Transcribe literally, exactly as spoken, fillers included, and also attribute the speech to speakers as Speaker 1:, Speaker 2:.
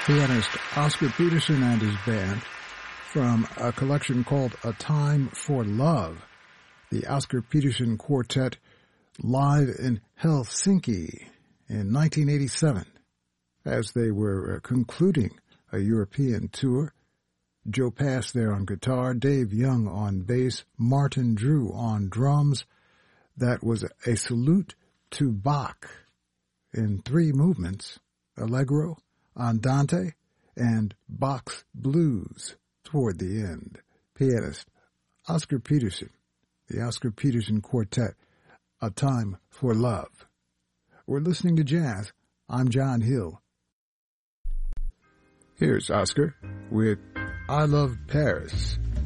Speaker 1: pianist Oscar Peterson and his band from a collection called A Time for Love, the Oscar Peterson Quartet live in Helsinki in nineteen eighty-seven. As they were concluding a European tour, Joe Pass there on guitar, Dave Young on bass, Martin Drew on drums. That was a salute to Bach in three movements, Allegro, Andante, and Bach's Blues toward the end. Pianist Oscar Peterson, the Oscar Peterson Quartet, A Time for Love. We're listening to jazz. I'm John Hill. Here's Oscar with I Love Paris.